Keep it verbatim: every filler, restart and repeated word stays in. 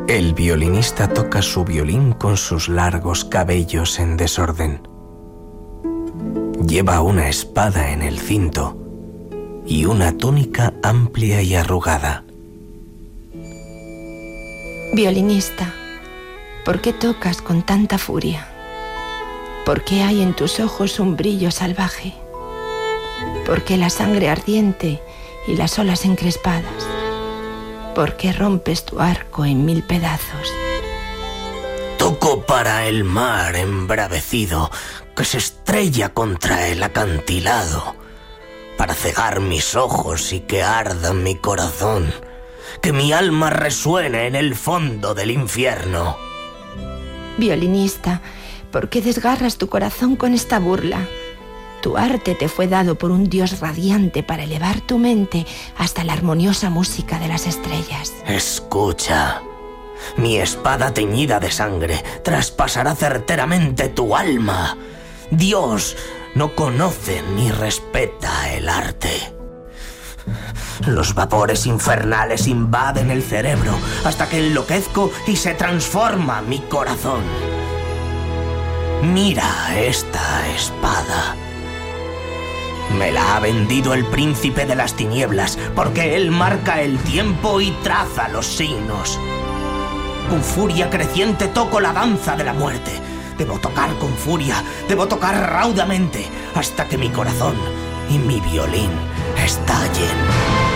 El violinista toca su violín con sus largos cabellos en desorden. Lleva una espada en el cinto y una túnica amplia y arrugada. Violinista, ¿por qué tocas con tanta furia? ¿Por qué hay en tus ojos un brillo salvaje? ¿Por qué la sangre ardiente y las olas encrespadas? ¿Por qué rompes tu arco en mil pedazos? Toco para el mar embravecido que se estrella contra el acantilado, para cegar mis ojos y que arda mi corazón, que mi alma resuene en el fondo del infierno. Violinista, ¿por qué desgarras tu corazón con esta burla? Tu arte te fue dado por un dios radiante para elevar tu mente hasta la armoniosa música de las estrellas. Escucha, mi espada teñida de sangre traspasará certeramente tu alma. Dios no conoce ni respeta el arte. Los vapores infernales invaden el cerebro hasta que enloquezco y se transforma mi corazón. Mira esta espada. Me la ha vendido el príncipe de las tinieblas, porque él marca el tiempo y traza los signos. Con furia creciente toco la danza de la muerte. Debo tocar con furia, debo tocar raudamente, hasta que mi corazón y mi violín estallen.